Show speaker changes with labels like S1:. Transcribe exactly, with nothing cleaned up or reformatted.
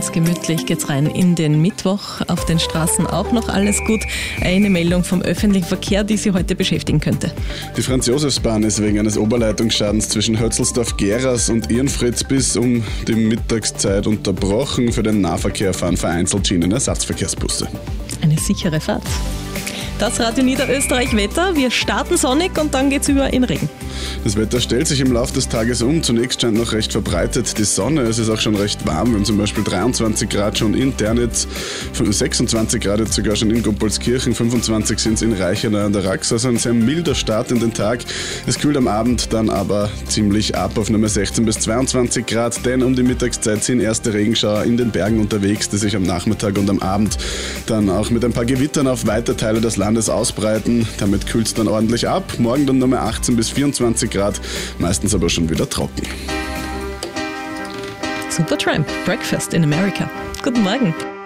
S1: Ganz gemütlich geht's rein in den Mittwoch. Auf den Straßen auch noch alles gut. Eine Meldung vom öffentlichen Verkehr, die Sie heute beschäftigen könnte.
S2: Die Franz-Josefs-Bahn ist wegen eines Oberleitungsschadens zwischen Hötzelsdorf-Geras und Irnfritz bis um die Mittagszeit unterbrochen. Für den Nahverkehr fahren vereinzelt Schienenersatzverkehrsbusse.
S1: Eine sichere Fahrt. Das Radio Niederösterreich Wetter. Wir starten sonnig und dann geht's über in Regen.
S2: Das Wetter stellt sich im Laufe des Tages um. Zunächst scheint noch recht verbreitet die Sonne. Es ist auch schon recht warm. Wir haben zum Beispiel dreiundzwanzig Grad schon in Ternitz, sechsundzwanzig Grad jetzt sogar schon in Gopolskirchen, fünfundzwanzig sind es in Reichenau an der Rax. Also ein sehr milder Start in den Tag. Es kühlt am Abend dann aber ziemlich ab auf Nummer sechzehn bis zweiundzwanzig Grad, denn um die Mittagszeit sind erste Regenschauer in den Bergen unterwegs, die sich am Nachmittag und am Abend dann auch mit ein paar Gewittern auf weite Teile des Landes ausbreiten. Damit kühlt es dann ordentlich ab. Morgen dann Nummer achtzehn bis vierundzwanzig Grad, meistens aber schon wieder trocken.
S1: Supertramp, Breakfast in America. Guten Morgen.